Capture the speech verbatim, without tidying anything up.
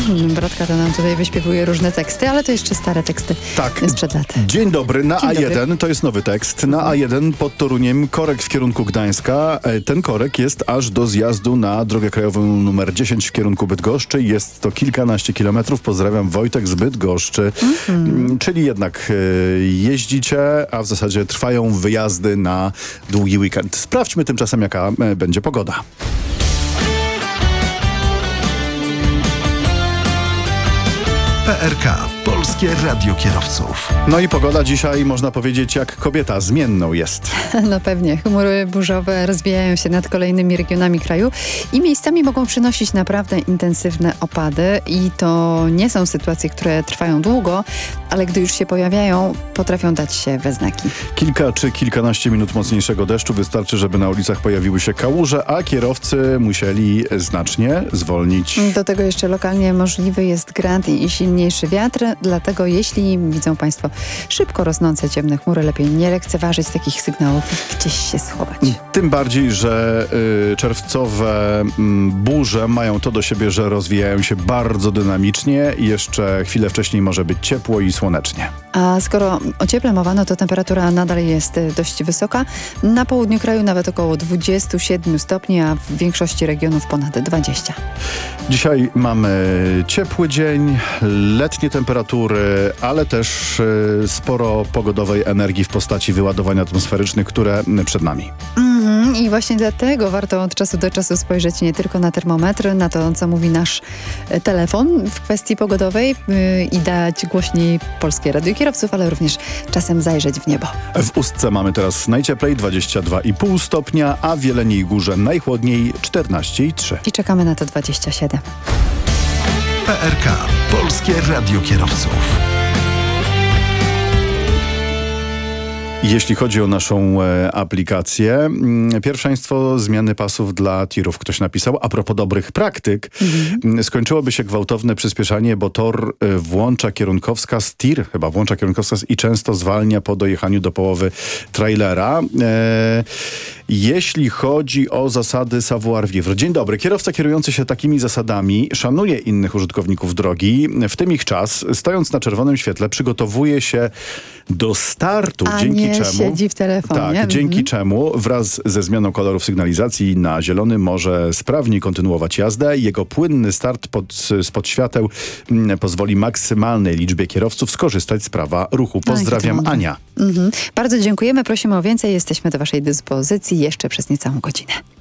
Bratka to nam tutaj wyśpiewuje różne teksty, ale to jeszcze stare teksty tak. sprzed lat. Dzień dobry, na Dzień A jeden, dobry. to jest nowy tekst, na A jeden pod Toruniem korek w kierunku Gdańska. Ten korek jest aż do zjazdu na drogę krajową numer dziesięć w kierunku Bydgoszczy. Jest to kilkanaście kilometrów. Pozdrawiam, Wojtek z Bydgoszczy. Mm-hmm. Czyli jednak y, jeździcie, a w zasadzie trwają wyjazdy na długi weekend. Sprawdźmy tymczasem, jaka y, będzie pogoda. P R K. Polskie Radio Kierowców. No i pogoda dzisiaj, można powiedzieć, jak kobieta, zmienną jest. No pewnie. Chmury burzowe rozwijają się nad kolejnymi regionami kraju i miejscami mogą przynosić naprawdę intensywne opady. I to nie są sytuacje, które trwają długo, ale gdy już się pojawiają, potrafią dać się we znaki. Kilka czy kilkanaście minut mocniejszego deszczu wystarczy, żeby na ulicach pojawiły się kałuże, a kierowcy musieli znacznie zwolnić. Do tego jeszcze lokalnie możliwy jest grad i silniejszy wiatr, dlatego jeśli widzą Państwo szybko rosnące ciemne chmury, lepiej nie lekceważyć takich sygnałów i gdzieś się schować. Tym bardziej, że y, czerwcowe y, burze mają to do siebie, że rozwijają się bardzo dynamicznie i jeszcze chwilę wcześniej może być ciepło i słonecznie. A skoro o cieple mowa, no to temperatura nadal jest dość wysoka. Na południu kraju nawet około dwadzieścia siedem stopni, a w większości regionów ponad dwadzieścia. Dzisiaj mamy ciepły dzień, letnie temperatury, ale też y, sporo pogodowej energii w postaci wyładowań atmosferycznych, które przed nami. Mm, I właśnie dlatego warto od czasu do czasu spojrzeć nie tylko na termometr, na to, co mówi nasz telefon w kwestii pogodowej yy, i dać głośniej Polskie Radio Kierowców, ale również czasem zajrzeć w niebo. W Ustce mamy teraz najcieplej dwadzieścia dwa i pół stopnia, a w Jeleniej Górze najchłodniej czternaście i trzy. I czekamy na to dwadzieścia siedem. P R K. Polskie Radio Kierowców. Jeśli chodzi o naszą e, aplikację, m, pierwszeństwo zmiany pasów dla tirów. Ktoś napisał, a propos dobrych praktyk, mhm. skończyłoby się gwałtowne przyspieszanie, bo tor e, włącza kierunkowskaz, tir chyba włącza kierunkowskaz i często zwalnia po dojechaniu do połowy trailera. E, jeśli chodzi o zasady savoir-vivre. Dzień dobry. Kierowca kierujący się takimi zasadami szanuje innych użytkowników drogi. W tym ich czas, stojąc na czerwonym świetle, przygotowuje się do startu, a dzięki nie czemu siedzi w telefonie. Tak, mhm. dzięki czemu wraz ze zmianą kolorów sygnalizacji na zielony może sprawniej kontynuować jazdę. Jego płynny start pod, spod świateł m, pozwoli maksymalnej liczbie kierowców skorzystać z prawa ruchu. Pozdrawiam, A, Ania. Mhm. Bardzo dziękujemy, prosimy o więcej. Jesteśmy do Waszej dyspozycji jeszcze przez niecałą godzinę.